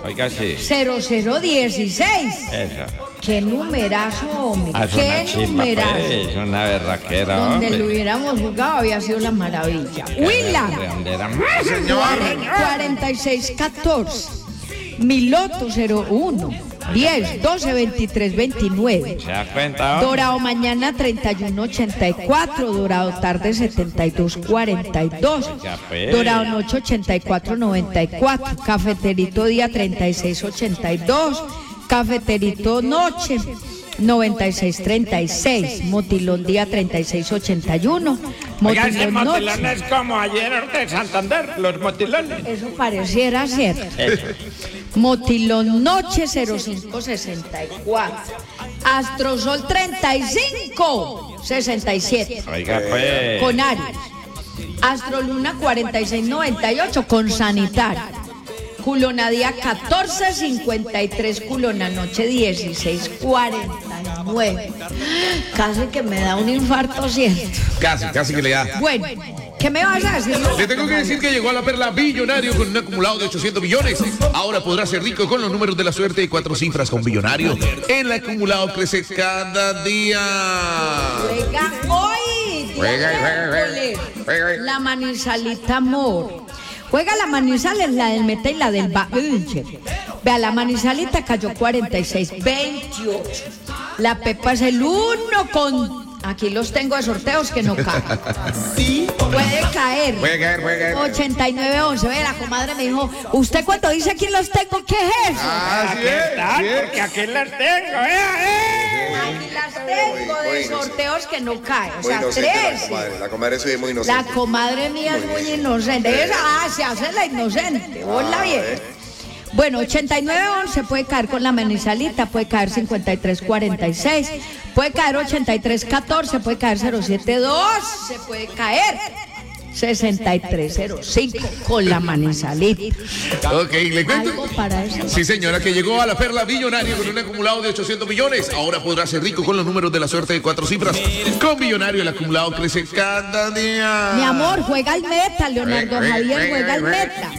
Oiga, sí. 0016. Eso. Qué numerazo, hombre. Es una Qué chimba, numerazo. pues, es una berraquera, Donde hombre. lo hubiéramos jugado había sido la maravilla. Huila. Redondera. 4614. Miloto 01. 10, 12, 23, 29. ¿Se da cuenta, hombre? Dorado mañana 3184, Dorado tarde 7242, Oiga, pues. Dorado noche 8494, Cafeterito día 3682, Cafeterito noche 9636, Motilón día 3681, Oiga, ese Motilón motilón noche. es como ayer de Santander, los motilones. Eso pareciera cierto. Eso. Motilón Noche 0564. Astrosol 3567. Oiga, pues. Con Aries. Astroluna 4698 con Sanitario. Culonadía 1453, Culona Noche 1649. Casi que me da un infarto, ¿cierto? Casi que le da. Bueno, ¿qué me vas a decir? Le tengo que decir que llegó a la perla billonario con un acumulado de 800 millones. Ahora podrá ser rico con los números de la suerte de 4 cifras con billonario. El acumulado crece cada día. Juega hoy. Juega. La Manizalita Amor. Juega la Manizales, la del Meta y la del Baúche. Vea, la Manizalita cayó 46-28. La Pepa es el 1 con... Aquí los tengo de sorteos que no caen. Sí. Puede caer. Puede caer. 89-11. Ve, la comadre me dijo, ¿usted cuando dice aquí los tengo, qué es eso? Así es. Porque aquí las tengo, Aquí las tengo de sorteos que no caen. O Muy sea, inocente 13. la comadre soy muy La inocente. comadre mía es muy inocente. Esa, se hace la inocente. Hola, bien. Bueno, 89-11 puede caer con la Manizalita, puede caer 53-46, puede caer 83-14, puede caer 072, se puede caer 6305 con la Manizalita. Ok, le cuento. Algo para eso. Sí, señora, que llegó a la perla billonario con un acumulado de 800 millones. Ahora podrá ser rico con los números de la suerte de 4 cifras. Con billonario el acumulado crece cada día. Mi amor, juega el meta, Leonardo Javier, juega el meta.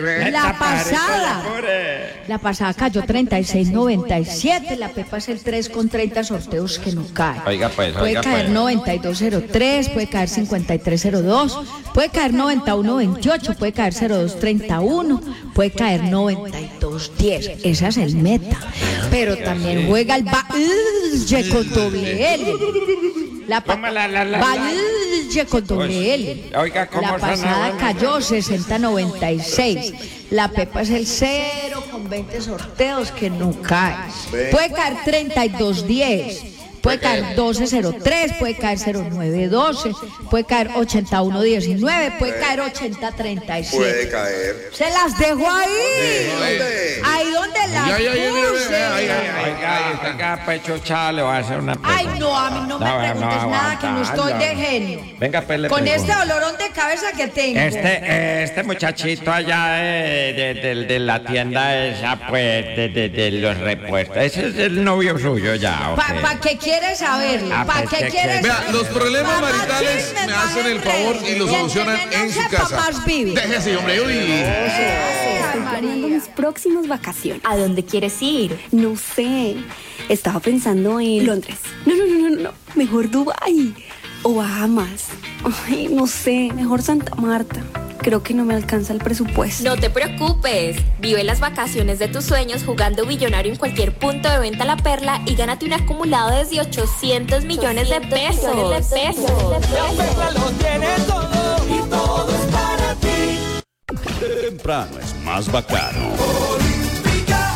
La pasada cayó 36-97, la Pepa es el 3 con 30 sorteos que no caen. Oiga, pues, Puede caer 9203, puede caer 5302, puede caer 9128, puede caer 0231, puede caer 9210. Esa es el meta. Pero también juega el Baúche con doble L. ¿Cómo la? Baúche con doble L. Oiga, ¿cómo La suena, pasada bueno? cayó 60-96. La Pepa es el 0 con 20 sorteos que no caen. Puede caer 32-10. Puede caer 12-03, puede caer 09-12, puede caer 81-19, puede caer 80-37. Puede caer. Se las dejo ahí. ¿Dónde? Ahí donde las puse. Oiga, Pecho Chá, le voy a hacer una Ay, pregunta. no, a mí no me preguntes nada, que no estoy de genio. Venga, pues le Con pregunto. este dolorón de cabeza que tengo. Este muchachito allá de la tienda esa, pues, de los repuestos. Ese es el novio suyo ya, ¿o qué? ¿Para qué quieres saberlo? Ah, ¿Para pues, qué ¿qué quieres quieres? Vea, los problemas Papá, maritales chismes, me hacen el favor y los el que solucionan menos en su sepa, casa. más vive. Déjese, hombre, uy. Ay, Planeando María. mis próximas vacaciones. ¿A dónde quieres ir? No sé. Estaba pensando en Londres. No. Mejor Dubái. O Bahamas. Ay, no sé. Mejor Santa Marta. Creo que no me alcanza el presupuesto. No te preocupes, vive las vacaciones de tus sueños jugando billonario en cualquier punto de venta La Perla y gánate un acumulado desde 800 millones de pesos. La Perla lo tiene todo y todo es para ti. Temprano es más bacano. Olímpica.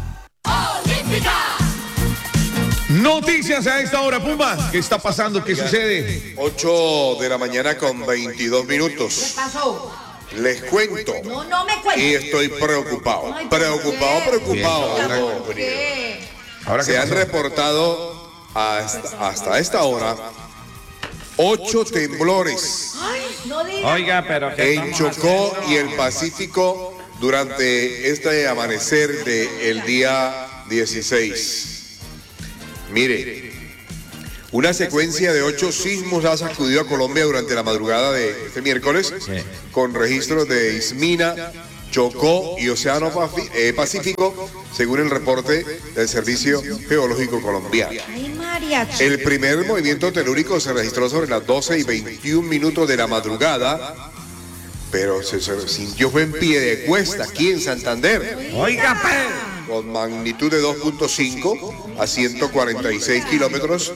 Noticias a esta hora, Pumba. ¿Qué está pasando? ¿Qué sucede? 8 de la mañana con 22 ¿Qué minutos. pasó? Les cuento. No me Y cuentes. estoy preocupado. Ay, ¿por Preocupado. qué? Algo ¿Por qué? Ahora Se qué han pasó? reportado hasta esta hora 8 temblores No digas. Oiga, pero ¿qué en estamos Chocó haciendo? y el Pacífico durante este amanecer del día 16. Mire, una secuencia de 8 sismos ha sacudido a Colombia durante la madrugada de este miércoles, con registros de Ismina, Chocó y Océano Pacífico, según el reporte del Servicio Geológico Colombiano. Ay, María. El primer movimiento telúrico se registró sobre las 12:21 de la madrugada, pero se sintió fue en Piedecuesta, aquí en Santander. Oiga, Con magnitud de 2.5 a 146 kilómetros.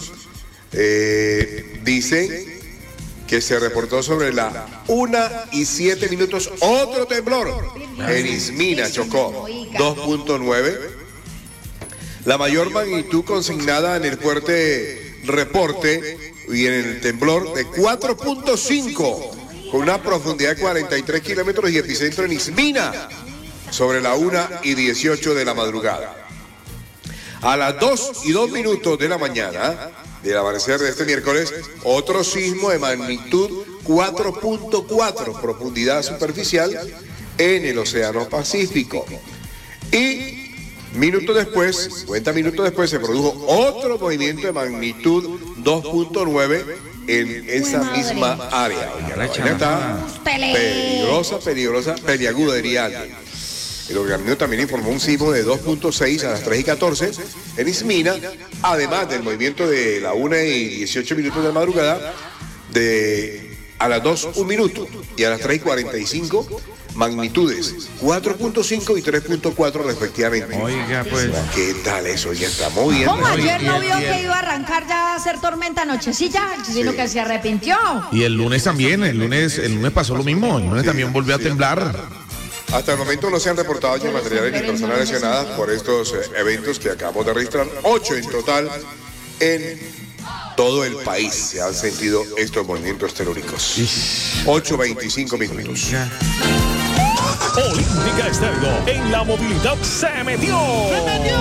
Dice que se reportó sobre la 1:07 otro temblor en Ismina, Chocó, 2.9. La mayor magnitud consignada en el fuerte reporte y en el temblor de 4.5 con una profundidad de 43 kilómetros y epicentro en Ismina sobre la 1:18 de la madrugada. A las 2:02 de la mañana del amanecer de este miércoles, otro sismo de magnitud 4.4, profundidad superficial en el Océano Pacífico. Y minutos después, 50 minutos después, se produjo otro movimiento de magnitud 2.9 en esa misma área. Oiga, la vaina está peligrosa, peliaguda, diría alguien. El organismo también informó un sismo de 2.6 a las 3:14 en Ismina, además del movimiento de la 1:18 de la madrugada, a las 2:01 y a las 3:45, magnitudes 4.5 y 3.4 respectivamente. Oiga, pues. ¿Qué tal eso? Ya está moviendo. ¿Cómo ayer no vio que iba a arrancar ya a hacer tormenta anochecilla? Sino que se arrepintió. Y el lunes también, el lunes pasó lo mismo, el lunes también volvió a temblar. Hasta el momento no se han reportado daños materiales ni personas lesionadas por estos eventos que acabamos de registrar. 8 en total en todo el país se han sentido estos movimientos telúricos. 8:25 minutos. Olímpica Estéreo en la movilidad se metió.